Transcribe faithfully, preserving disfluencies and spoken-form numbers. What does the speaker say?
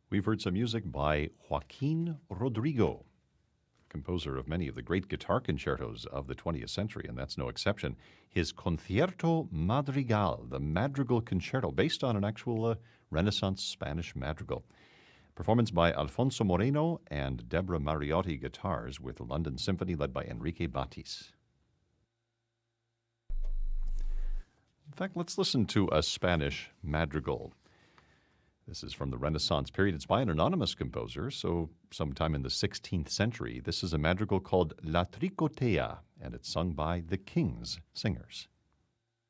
We've heard some music by Joaquin Rodrigo, composer of many of the great guitar concertos of the twentieth century, and that's no exception. His Concierto Madrigal, the Madrigal Concerto, based on an actual uh, Renaissance Spanish madrigal. Performance by Alfonso Moreno and Deborah Mariotti guitars with the London Symphony led by Enrique Batis. In fact, let's listen to a Spanish madrigal. This is from the Renaissance period. It's by an anonymous composer, so sometime in the sixteenth century. This is a madrigal called La Tricotea, and it's sung by the King's Singers.